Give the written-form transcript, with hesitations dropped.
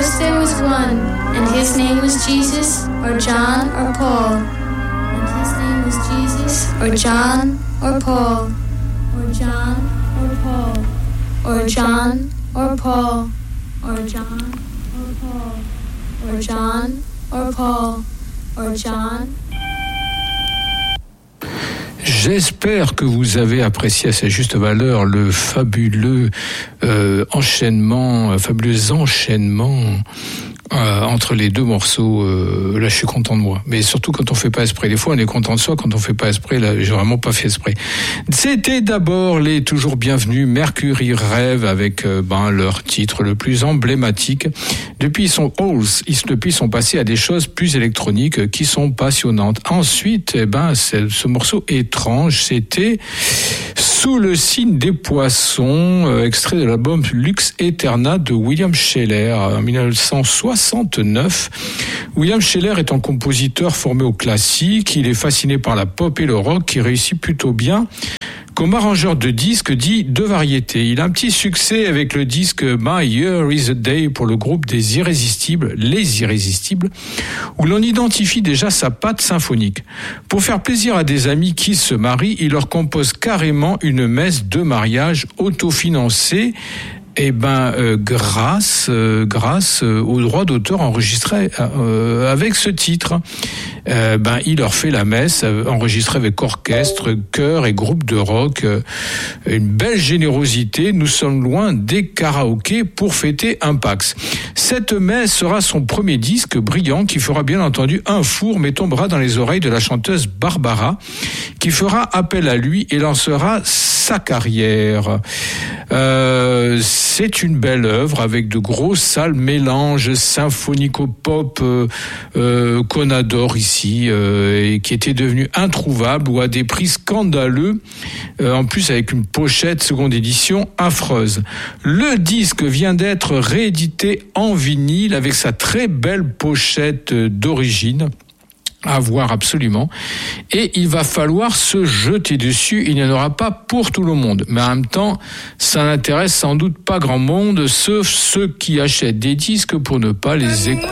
First there was one, and his name was Jesus, or John, or Paul. And his name was Jesus, or John, or Paul. Or John, or Paul. Or John, or Paul. Or John, or Paul. Or John, or Paul. Or John. J'espère que vous avez apprécié à sa juste valeur le fabuleux enchaînement entre les deux morceaux. Là, je suis content de moi. Mais surtout quand on fait pas esprit. Des fois, on est content de soi. Quand on fait pas esprit, là, j'ai vraiment pas fait esprit. C'était d'abord les toujours bienvenus Mercury Rev avec leur titre le plus emblématique. Depuis, ils sont passés à des choses plus électroniques qui sont passionnantes. Ensuite, ce morceau étrange, c'était Sous le signe des poissons, extrait de l'album Lux Aeterna de William Sheller en 1969. William Sheller est un compositeur formé au classique. Il est fasciné par la pop et le rock qui réussit plutôt bien comme arrangeur de disques dit de variété. Il a un petit succès avec le disque My Year is a Day pour le groupe des Irrésistibles, les Irrésistibles, où l'on identifie déjà sa patte symphonique. Pour faire plaisir à des amis qui se marient, il leur compose carrément une messe de mariage autofinancée. Grâce aux droits d'auteur enregistrés avec ce titre. Il leur fait la messe enregistrée avec orchestre, chœur et groupe de rock. Une belle générosité. Nous sommes loin des karaokés pour fêter un Pax. Cette messe sera son premier disque brillant qui fera bien entendu un four mais tombera dans les oreilles de la chanteuse Barbara qui fera appel à lui et lancera sa carrière. C'est une belle œuvre avec de gros sales mélanges symphonico-pop qu'on adore ici et qui était devenu introuvable ou à des prix scandaleux, en plus avec une pochette seconde édition affreuse. Le disque vient d'être réédité en vinyle avec sa très belle pochette d'origine. À voir absolument. Et il va falloir se jeter dessus. Il n'y en aura pas pour tout le monde. Mais en même temps, ça n'intéresse sans doute pas grand monde, sauf ceux qui achètent des disques pour ne pas les écouter.